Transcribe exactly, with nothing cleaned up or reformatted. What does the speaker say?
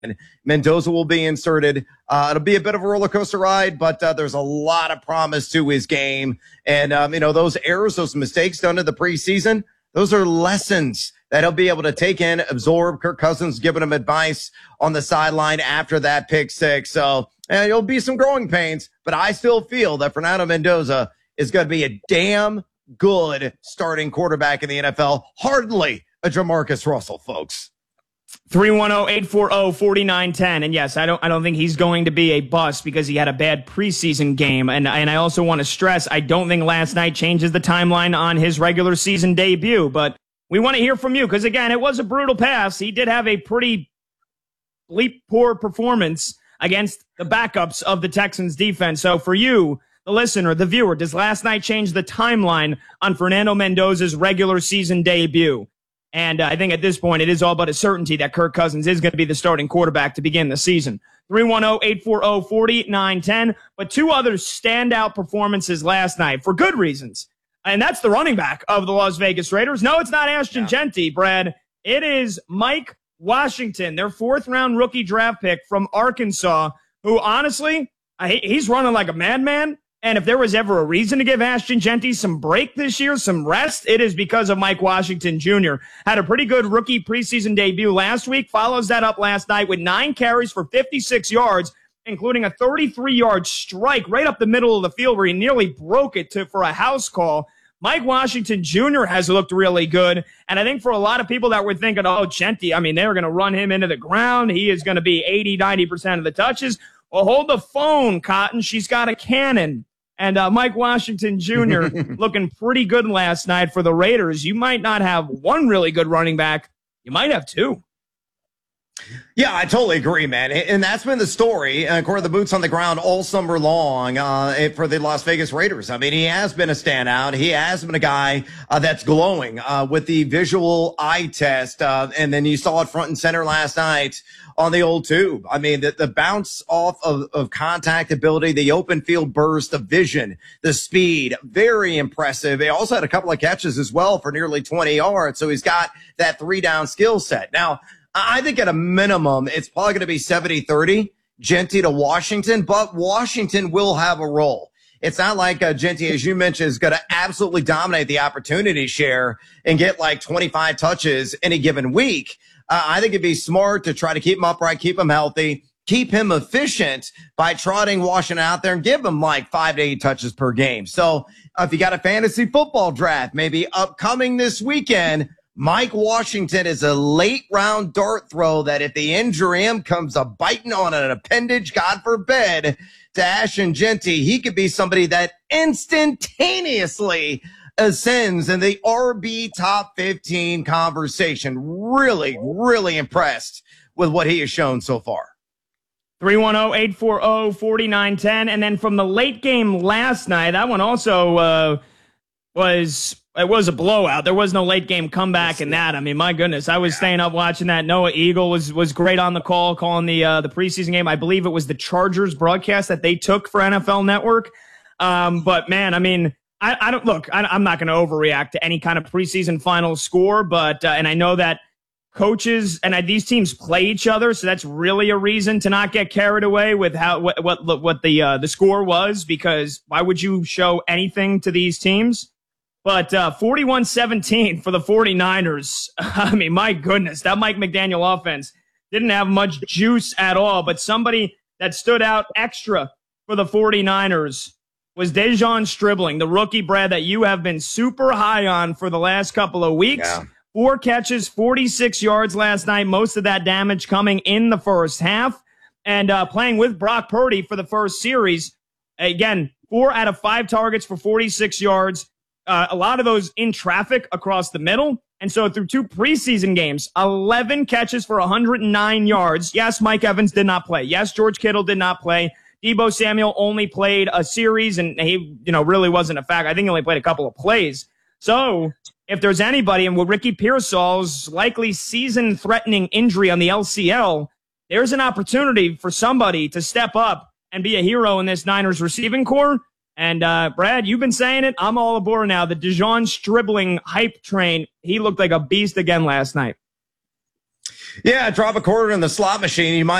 Mendoza will be inserted. Uh, it'll be a bit of a roller coaster ride, but uh, there's a lot of promise to his game. And, um, you know, those errors, those mistakes done in the preseason, those are lessons that he'll be able to take in, absorb. Kirk Cousins giving him advice on the sideline after that pick six. So uh, it'll be some growing pains, but I still feel that Fernando Mendoza is going to be a damn good starting quarterback in the N F L. Hardly a Jamarcus Russell, folks. three one zero, eight four zero, four nine one zero. And yes, I don't I don't think he's going to be a bust because he had a bad preseason game. And and I also want to stress, I don't think last night changes the timeline on his regular season debut. But we want to hear from you because, again, it was a brutal pass. He did have a pretty bleep poor performance against the backups of the Texans defense. So for you, the listener, the viewer, does last night change the timeline on Fernando Mendoza's regular season debut? And uh, I think at this point, it is all but a certainty that Kirk Cousins is going to be the starting quarterback to begin the season. three one zero, eight four zero, four nine one zero. But two other standout performances last night for good reasons. And that's the running back of the Las Vegas Raiders. No, it's not Ashton yeah. Jeanty, Brad. It is Mike Washington, their fourth-round rookie draft pick from Arkansas, who honestly, he's running like a madman. And if there was ever a reason to give Ashton Jeanty some break this year, some rest, it is because of Mike Washington Junior Had a pretty good rookie preseason debut last week, follows that up last night with nine carries for fifty-six yards, including a thirty-three-yard strike right up the middle of the field where he nearly broke it to for a house call. Mike Washington Junior has looked really good, and I think for a lot of people that were thinking, oh, Jeanty, I mean, they're going to run him into the ground. He is going to be eighty, ninety percent of the touches. Well, hold the phone, Cotton. She's got a cannon. And uh, Mike Washington Junior looking pretty good last night for the Raiders. You might not have one really good running back. You might have two. Yeah, I totally agree, man. And that's been the story, uh, according to the boots on the ground, all summer long uh, for the Las Vegas Raiders. I mean, he has been a standout. He has been a guy uh, that's glowing uh, with the visual eye test. Uh, and then you saw it front and center last night on the old tube. I mean, the, the bounce off of, of contact ability, the open field burst, the vision, the speed, very impressive. He also had a couple of catches as well for nearly twenty yards. So he's got that three down skill set. Now, I think at a minimum, it's probably going to be seventy thirty, Jeanty to Washington, but Washington will have a role. It's not like uh, Jeanty, as you mentioned, is going to absolutely dominate the opportunity share and get like twenty-five touches any given week. Uh, I think it'd be smart to try to keep him upright, keep him healthy, keep him efficient by trotting Washington out there and give him like five to eight touches per game. So uh, if you got a fantasy football draft, maybe upcoming this weekend, Mike Washington is a late round dart throw that if the injury him comes a biting on an appendage, God forbid, to Ashton Jeanty, he could be somebody that instantaneously ascends in the R B top fifteen conversation. Really, really impressed with what he has shown so far. three one zero, eight four zero, four nine one zero. And then from the late game last night, that one also uh, was... It was a blowout. There was no late game comeback in that. I mean, my goodness, I was yeah. staying up watching that. Noah Eagle was was great on the call, calling the uh, the preseason game. I believe it was the Chargers broadcast that they took for N F L Network. Um, but man, I mean, I, I don't look. I, I'm not going to overreact to any kind of preseason final score, but uh, and I know that coaches and I, these teams play each other, so that's really a reason to not get carried away with how what what, what the uh, the score was, because why would you show anything to these teams? But uh, forty-one seventeen for the 49ers. I mean, my goodness, that Mike McDaniel offense didn't have much juice at all. But somebody that stood out extra for the 49ers was Dejon Stribling, the rookie, Brad, that you have been super high on for the last couple of weeks. Yeah. Four catches, forty-six yards last night, most of that damage coming in the first half. And uh, playing with Brock Purdy for the first series. Again, four out of five targets for forty-six yards. Uh, a lot of those in traffic across the middle. And so through two preseason games, eleven catches for one hundred nine yards. Yes, Mike Evans did not play. Yes, George Kittle did not play. Deebo Samuel only played a series, and he, you know, really wasn't a factor. I think he only played a couple of plays. So if there's anybody, and with Ricky Pearsall's likely season-threatening injury on the L C L, there's an opportunity for somebody to step up and be a hero in this Niners receiving core. And, uh, Brad, you've been saying it. I'm all aboard now. The Dejon Stribling hype train, he looked like a beast again last night. Yeah, drop a quarter in the slot machine. You might